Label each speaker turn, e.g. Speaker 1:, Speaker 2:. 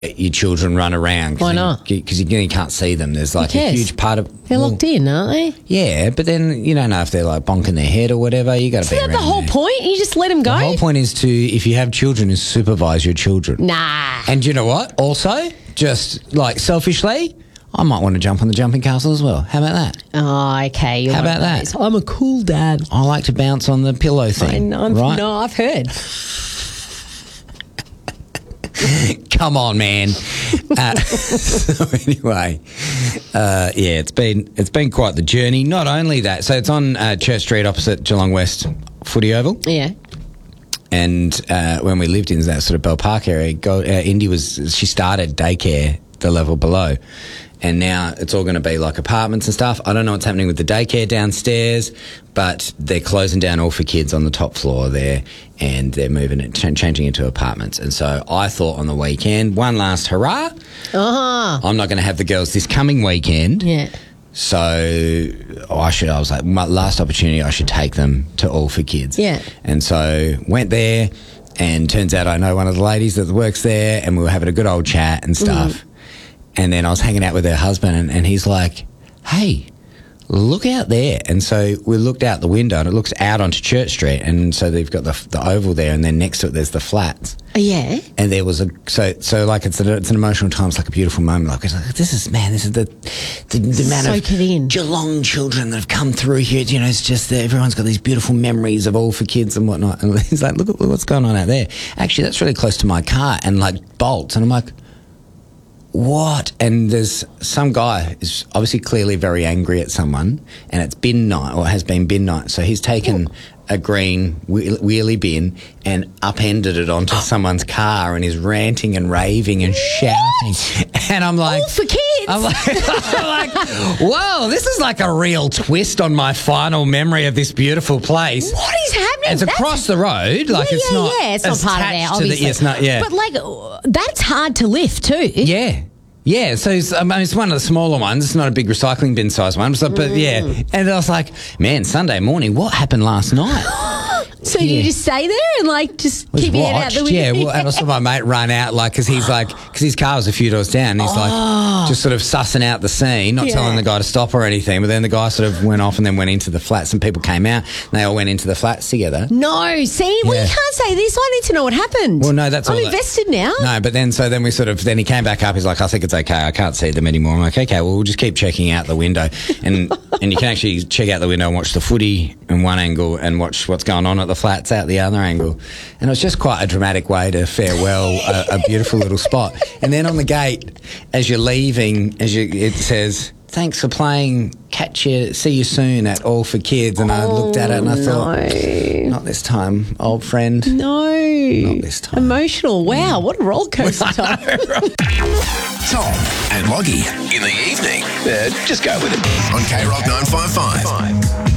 Speaker 1: your children run around.
Speaker 2: Why not?
Speaker 1: Because you can't see them. There's like a huge part of...
Speaker 2: They're locked in, aren't they?
Speaker 1: Yeah, but then you don't know if they're like bonking their head or whatever. You got to be around.
Speaker 2: Isn't that the whole point? You just let them go?
Speaker 1: The whole point is to, if you have children, is supervise your children.
Speaker 2: Nah.
Speaker 1: And you know what? Also, just like selfishly, I might want to jump on the jumping castle as well. How about that?
Speaker 2: Oh, okay.
Speaker 1: How about that?
Speaker 2: I'm a cool dad.
Speaker 1: I like to bounce on the pillow thing. Right?
Speaker 2: No, I've heard.
Speaker 1: Come on, man. So anyway, it's been quite the journey. Not only that, so it's on Church Street opposite Geelong West Footy Oval.
Speaker 2: Yeah.
Speaker 1: And when we lived in that sort of Bell Park area, Indy she started daycare the level below. And now it's all going to be like apartments and stuff. I don't know what's happening with the daycare downstairs, but they're closing down All for Kids on the top floor there, and they're moving it, changing it to apartments. And so I thought on the weekend, one last hurrah. I'm not going to have the girls this coming weekend.
Speaker 2: Yeah.
Speaker 1: So I was like, my last opportunity, I should take them to All for Kids.
Speaker 2: Yeah.
Speaker 1: And so went there, and turns out I know one of the ladies that works there, and we were having a good old chat and stuff. And then I was hanging out with her husband, and he's like, hey, look out there. And so we looked out the window, and it looks out onto Church Street. And so they've got the oval there, and then next to it there's the flats.
Speaker 2: Yeah. And
Speaker 1: there was so like it's an emotional time. It's like a beautiful moment. Like, this is the amount of Geelong children that have come through here. You know, it's just that everyone's got these beautiful memories of All for Kids and whatnot. And he's like, look at what's going on out there. Actually, that's really close to my car, and like bolts. And I'm like, what? And there's some guy who's obviously clearly very angry at someone, and it's bin night, or has been bin night. So he's taken a green wheelie bin and upended it onto someone's car, and is ranting and raving and shouting. And I'm like,
Speaker 2: All for Kids.
Speaker 1: I'm like, whoa, this is like a real twist on my final memory of this beautiful place.
Speaker 2: What is happening?
Speaker 1: It's across the road. Like it's not.
Speaker 2: Yeah, it's not part of there, obviously.
Speaker 1: It's not. Yeah,
Speaker 2: but like that's hard to lift too.
Speaker 1: Yeah. Yeah, so it's one of the smaller ones. It's not a big recycling bin size one. So, but yeah, and I was like, man, Sunday morning, what happened last night?
Speaker 2: So you just stay there and like just keep your head out the window?
Speaker 1: Yeah, well, and I saw my mate run out because his car was a few doors down. And he's like just sort of sussing out the scene, not telling the guy to stop or anything. But then the guy sort of went off and then went into the flats, and people came out. And they all went into the flats together.
Speaker 2: No, see, well, you can't say this. I need to know what happened.
Speaker 1: Well, no, that's all.
Speaker 2: I'm invested now.
Speaker 1: No, but then then he came back up. He's like, I think it's okay. I can't see them anymore. I'm like, okay, well, we'll just keep checking out the window, and you can actually check out the window and watch the footy in one angle and watch what's going on at the flats out the other angle. And it was just quite a dramatic way to farewell a beautiful little spot. And then on the gate, as you're leaving, it says, thanks for playing, see you soon at All for Kids. And I looked at it and I thought, not this time, old friend.
Speaker 2: No.
Speaker 1: Not this time.
Speaker 2: Emotional. Wow, what a roller coaster time.
Speaker 3: Tom and Loggy in the evening. Just go with it on K Rock 955.